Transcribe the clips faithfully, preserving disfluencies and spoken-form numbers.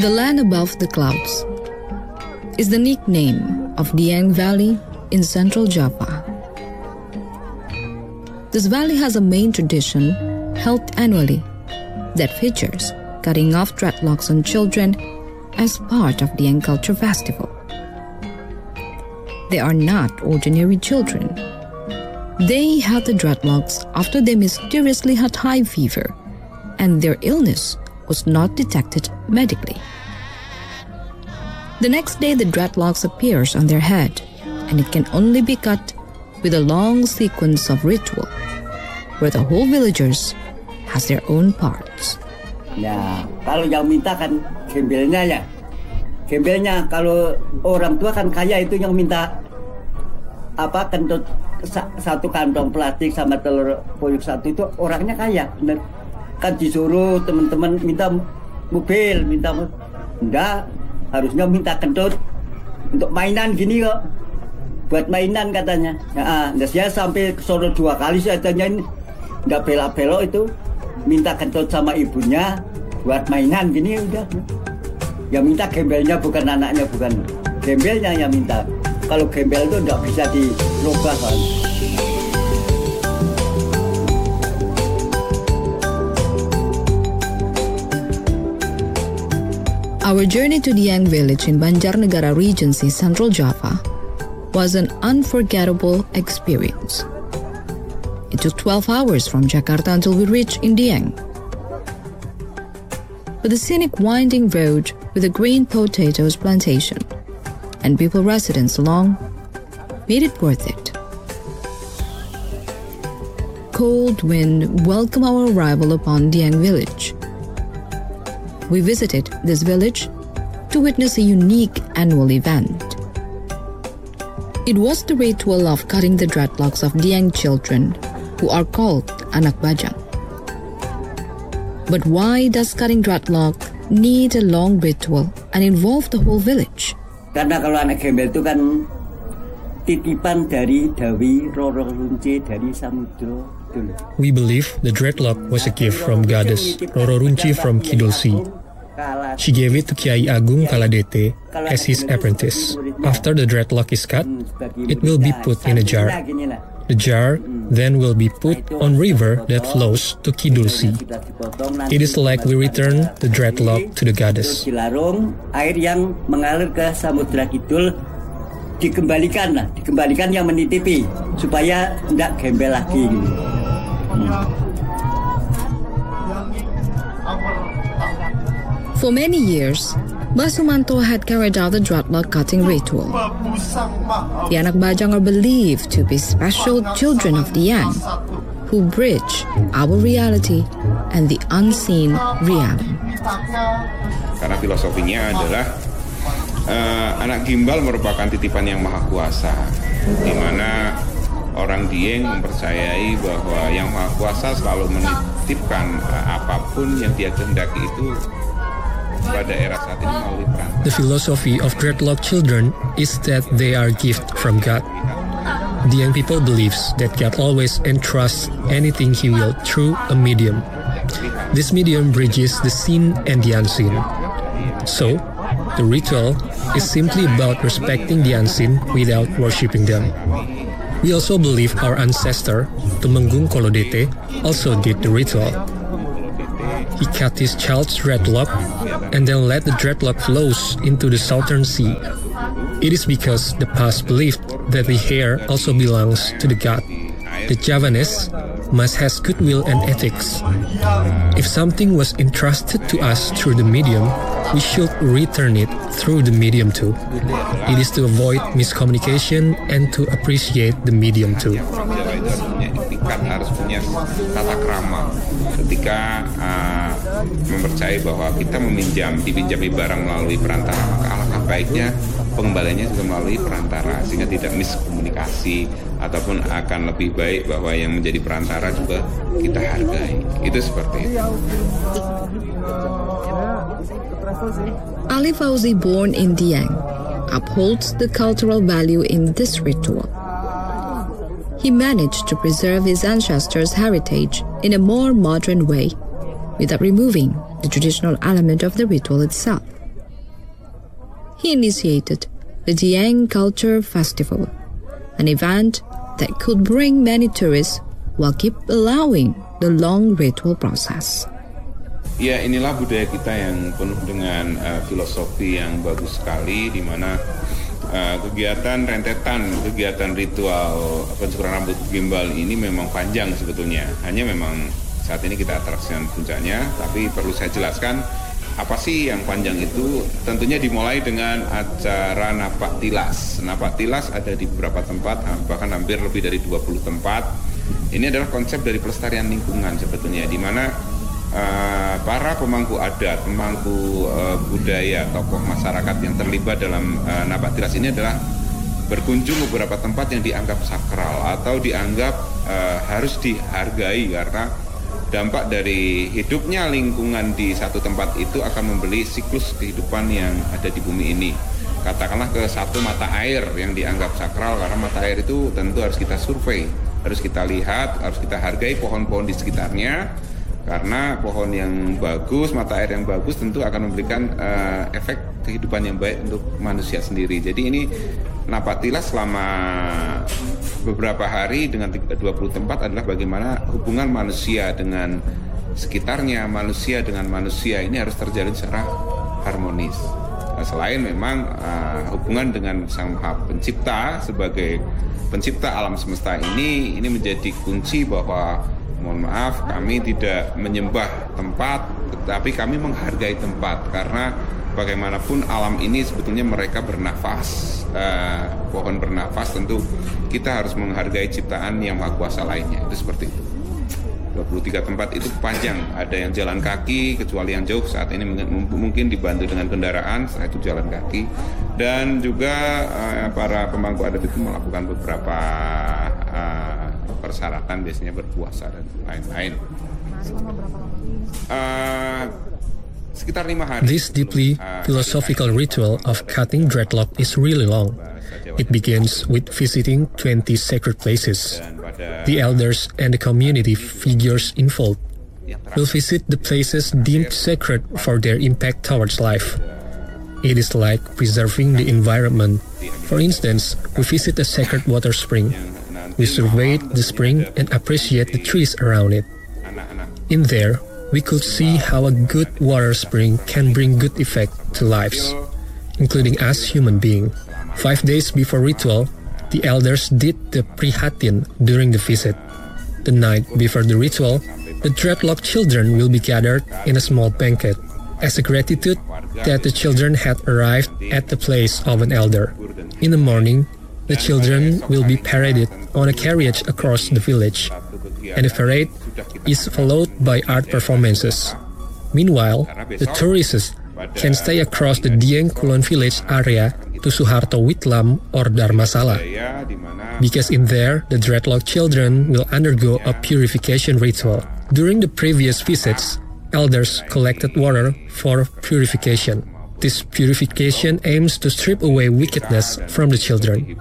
The land above the clouds is the nickname of Dieng Valley in central Java. This valley has a main tradition held annually that features cutting off dreadlocks on children as part of Dieng Culture Festival. They are not ordinary children. They had the dreadlocks after they mysteriously had high fever and their illness was not detected medically. The next day the dreadlocks appears on their head and it can only be cut with a long sequence of ritual where the whole villagers has their own parts. Ya, kalau yang minta kan gembelnya ya. Gembelnya kalau orang tua kan kaya itu yang minta apa kentut satu kantong plastik sama telur puyuh satu itu orangnya kaya. Bener. Kan disuruh teman-teman minta mobil, minta enggak, harusnya minta kentut untuk mainan gini kok. Buat mainan katanya. Nah, nah saya sampai ke Solo dua kali saya tanyain enggak belok-belok itu minta kentut sama ibunya buat mainan gini udah. Yang minta gembelnya bukan anaknya, bukan gembelnya yang minta. Kalau gembel itu enggak bisa dirubah kan. Our journey to Dieng village in Banjarnegara Regency, Central Java was an unforgettable experience. It took twelve hours from Jakarta until we reached in Dieng. But the scenic winding road with a green potatoes plantation and people residents along made it worth it. Cold wind welcomed our arrival upon Dieng village. We visited this village to witness a unique annual event. It was the ritual of cutting the dreadlocks of Dieng children who are called anak bajang. But why does cutting dreadlock need a long ritual and involve the whole village? Karena kalau anak gembel itu kan titipan dari Dawi Roro Runci dari Samudro. We believe the dreadlock was a gift from goddess Roro Runci from Kidul Sea. She gave it to Kiai Agung Kaladete as his apprentice. After the dreadlock is cut, it will be put in a jar. The jar then will be put on river that flows to Kidul Sea. It is like we return the dreadlock to the goddess. Air yang mengalir ke Samudra Kidul dikembalikan lah, dikembalikan yang menitipi supaya tidak gembel lagi. For many years, Basumanto had carried out the dreadlock cutting ritual. The anak bajang are believed to be special children of Dieng, who bridge our reality and the unseen realm. Karena filosofinya adalah uh, anak gimbal merupakan titipan yang maha kuasa, di mana orang Dieng mempercayai bahwa yang maha kuasa selalu menitipkan uh, apapun yang dia kehendaki itu pada era saat ini melalui perantara. The philosophy of dreadlock children is that they are gift from God. The young people believes that God always entrusts anything He will through a medium. This medium bridges the seen and the unseen. So, the ritual is simply about respecting the unseen without worshipping them. We also believe our ancestor, Tumenggung Kolodete, also did the ritual. He cut his child's dreadlock and then let the dreadlock flows into the southern sea. It is because the past believed that the hair also belongs to the god. The Javanese must have goodwill and ethics. If something was entrusted to us through the medium, we should return it through the medium too. It is to avoid miscommunication and to appreciate the medium too. Harus punya tata krama ketika uh, mempercayai bahwa kita meminjam dipinjami barang melalui perantara, maka alangkah baiknya pengembaliannya juga melalui perantara sehingga tidak miskomunikasi, ataupun akan lebih baik bahwa yang menjadi perantara juga kita hargai. Itu seperti itu. Ali Fauzi, born in Dieng, upholds the cultural value in this ritual. He managed to preserve his ancestors' heritage in a more modern way, without removing the traditional element of the ritual itself. he initiated the Dieng Culture Festival, an event that could bring many tourists while keep allowing the long ritual process. Ya, inilah budaya kita yang penuh dengan uh, filosofi yang bagus sekali, di mana uh, kegiatan rentetan, kegiatan ritual pencukuran rambut gimbal ini memang panjang sebetulnya. Hanya memang saat ini kita atraksikan puncaknya, tapi perlu saya jelaskan apa sih yang panjang itu. Tentunya dimulai dengan acara napak tilas. Napak tilas ada di beberapa tempat, bahkan hampir lebih dari dua puluh tempat. Ini adalah konsep dari pelestarian lingkungan sebetulnya, di mana Uh, para pemangku adat, pemangku uh, budaya, tokoh masyarakat yang terlibat dalam uh, napak tilas ini adalah berkunjung beberapa tempat yang dianggap sakral atau dianggap uh, harus dihargai, karena dampak dari hidupnya lingkungan di satu tempat itu akan membeli siklus kehidupan yang ada di bumi ini. Katakanlah ke satu mata air yang dianggap sakral, karena mata air itu tentu harus kita survei, harus kita lihat, harus kita hargai pohon-pohon di sekitarnya. Karena pohon yang bagus, mata air yang bagus tentu akan memberikan uh, efek kehidupan yang baik untuk manusia sendiri. Jadi ini napak tilas selama beberapa hari dengan dua puluh tempat adalah bagaimana hubungan manusia dengan sekitarnya, manusia dengan manusia ini harus terjalin secara harmonis. Nah, selain memang uh, hubungan dengan Sang Maha Pencipta sebagai pencipta alam semesta ini, ini menjadi kunci bahwa mohon maaf, kami tidak menyembah tempat, tetapi kami menghargai tempat, karena bagaimanapun alam ini sebetulnya mereka bernafas, uh, pohon bernafas, tentu kita harus menghargai ciptaan yang maha kuasa lainnya. Itu seperti itu. dua puluh tiga tempat itu panjang, ada yang jalan kaki, kecuali yang jauh saat ini mungkin dibantu dengan kendaraan, setelah itu jalan kaki, dan juga uh, para pemangku adat itu melakukan beberapa uh, persyaratan, biasanya berpuasa dan lain-lain. Uh, sekitar lima hari. This deeply philosophical ritual of cutting dreadlock is really long. It begins with visiting twenty sacred places. The elders and the community figures involved will visit the places deemed sacred for their impact towards life. It is like preserving the environment. For instance, we visit a sacred water spring. We surveyed the spring and appreciate the trees around it. In there, we could see how a good water spring can bring good effect to lives, including us human beings. Five days before ritual, the elders did the prihatin during the visit. The night before the ritual, the dreadlock children will be gathered in a small banquet as a gratitude that the children had arrived at the place of an elder. In the morning, the children will be paraded on a carriage across the village, and the parade is followed by art performances. Meanwhile, the tourists can stay across the Dieng Kulon village area to Suharto Witlam or Dharmasala, because in there, the dreadlock children will undergo a purification ritual. During the previous visits, elders collected water for purification. This purification aims to strip away wickedness from the children.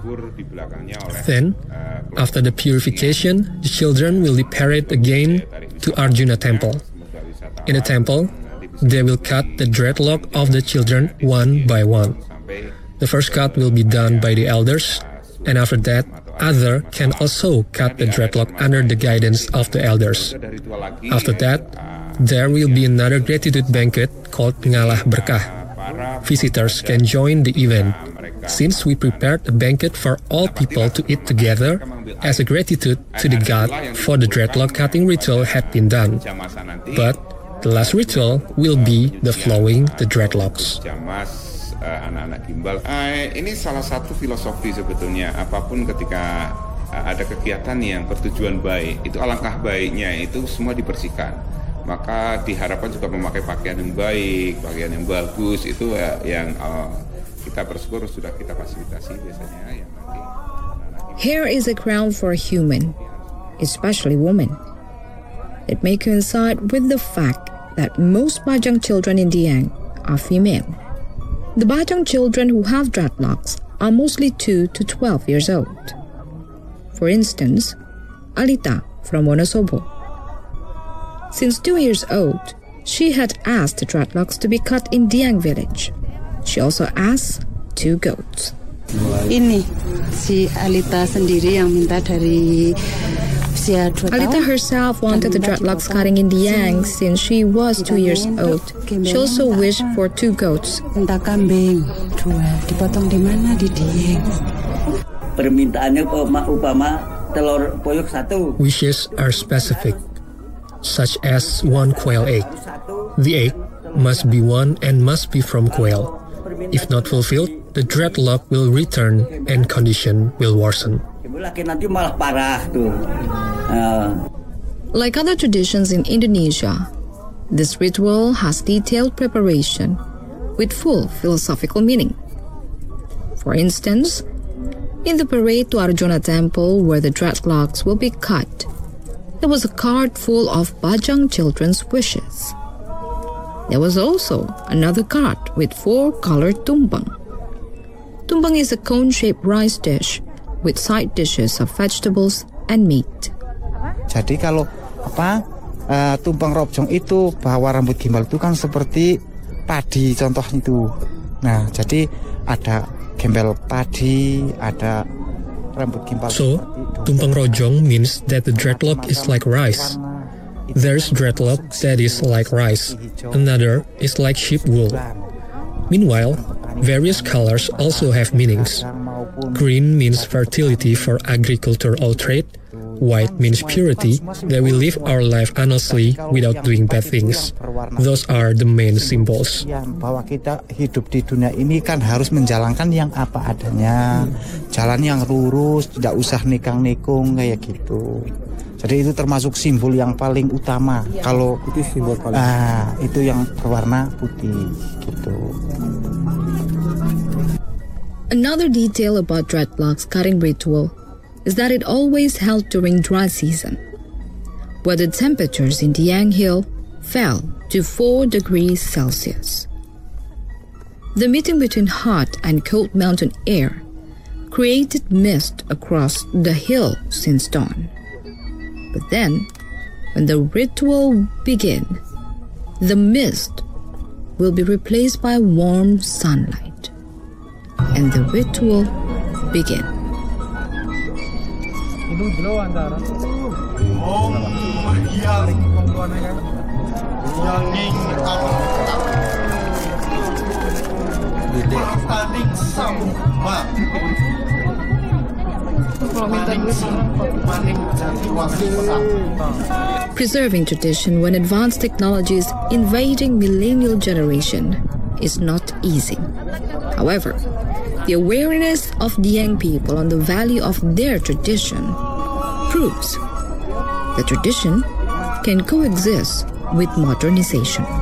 Then, after the purification, the children will be parried again to Arjuna Temple. In the temple, they will cut the dreadlock of the children one by one. The first cut will be done by the elders, and after that, others can also cut the dreadlock under the guidance of the elders. After that, there will be another gratitude banquet called Ngalah Berkah. Visitors can join the event, since we prepared a banquet for all people to eat together as a gratitude to the god for the dreadlock cutting ritual had been done. But the last ritual will be the flowing the dreadlocks. Anak-anak gimbal. Uh, ini salah satu filosofi sebetulnya, apapun ketika uh, ada kegiatan yang bertujuan baik, itu alangkah baiknya itu semua dibersihkan. Maka diharapkan juga memakai pakaian yang baik, pakaian yang bagus, itu uh, yang uh, kita bersyukur sudah kita fasilitasi biasanya yang nanti. Hair is a crown for a human, especially women. It may coincide with the fact that most Bajang children in Dieng are female. The Bajang children who have dreadlocks are mostly two to twelve years old. For instance, Alita from Wonosobo. Since two years old, she had asked the dreadlocks to be cut in Dieng village. She also asked two goats. Ini si Alita sendiri yang minta dari usia dua tahun. Alita herself wanted the dreadlocks cutting in Dieng since she was two years old. She also wished for two goats. Minta kambing dua, dipotong di mana? Di Dieng. Permintaannya upama telur puyuh satu. Wishes are specific, such as one quail egg. The egg must be one and must be from quail. If not fulfilled, the dreadlock will return and condition will worsen. Nanti malah parah tuh. Uh. Like other traditions in Indonesia, this ritual has detailed preparation with full philosophical meaning. For instance, in the parade to Arjuna Temple where the dreadlocks will be cut, there was a cart full of Bajang children's wishes. There was also another cart with four colored tumpeng. Tumpeng is a cone-shaped rice dish with side dishes of vegetables and meat. Jadi kalau apa uh, tumpeng robjong itu bahwa rambut gimbal itu kan seperti padi contohnya itu. Nah, jadi ada gembel padi, ada rambut gimbal. So, tumpeng rojong means that the dreadlock is like rice. There's dreadlock that is like rice. Another is like sheep wool. Meanwhile, various colors also have meanings. Green means fertility for agricultural trade. White means purity, that we live our life honestly without doing bad things. Those are the main symbols. Bahwa kita hidup di dunia ini kan harus menjalankan yang apa adanya, jalan yang lurus, tidak usah nikang-nikung kayak gitu. Jadi itu termasuk simbol yang paling utama. Kalau itu simbol paling. Ah, itu yang berwarna putih gitu. Another detail about dreadlocks cutting ritual is that it always held during dry season, where the temperatures in Dieng Hill fell to four degrees Celsius. The meeting between hot and cold mountain air created mist across the hill since dawn. But then, when the ritual begins, the mist will be replaced by warm sunlight, and the ritual begins. Preserving tradition when advanced technology is invading millennial generation is not easy. However, the awareness of the young people on the value of their tradition proves that tradition can coexist with modernization.